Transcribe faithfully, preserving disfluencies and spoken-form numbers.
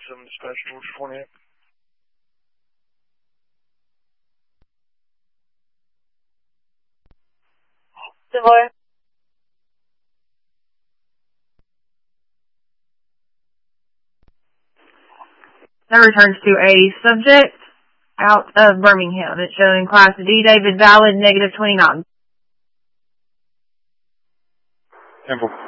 seven dispatch, Georgia twenty-eight. Savoy. That returns to a subject out of Birmingham. It's showing class D, David, valid, negative twenty-nine. Temple.